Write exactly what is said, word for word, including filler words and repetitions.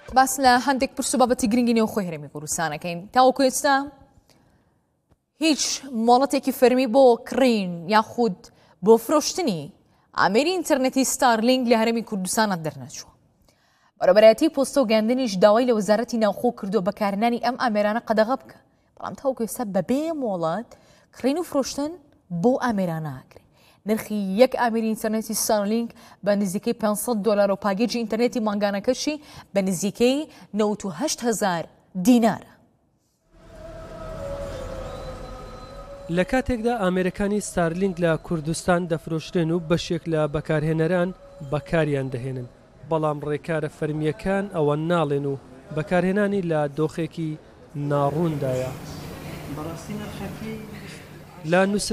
باس لە هەندێک پرس و بابەتی گرنگی نێو خۆی هەرێمی کوردستانەکەین تاوەکو ئێستا هیچ مۆڵەتێکی فەرمی بۆ کڕین یاخود بۆ فرۆشتنی ئامێری ئینتەرنێتی ستارلینک لە هەرێمی کوردستانە دەرنەچووە. بەڕێوەبەرایەتی پۆستە و گەاندنیش داوای لە وەزارەتی ناوخۆ کردو بەکارهێنانی ئەم ئامێرانە قەدەغە بکە، بەڵام تاوەکو ئێستا بەبێ مۆڵەت کڕین و فرۆشتن بۆ ئامێرانە ئاکرێ. نرخی یەک ئامێری ئینتەرنێتی ستارلینک بە نزیکەی پێنجسەد دۆلار و پاکێجی ئینتەرنێتی مانگانەکەشی بە نزیکەی نەوت و هەشت هەزار دینارە. لە کاتێکدا ئامێرەکانی ستارلینک لە کوردستان دەفرۆشتن و بەشێک لە بەکارهێنەران بەکاریان دەهێنن، بەڵام ڕێکارە فەرمیەکان ئەوە ناڵێن و بەکارهێنانی لە دۆخێکی ناڕوندایە.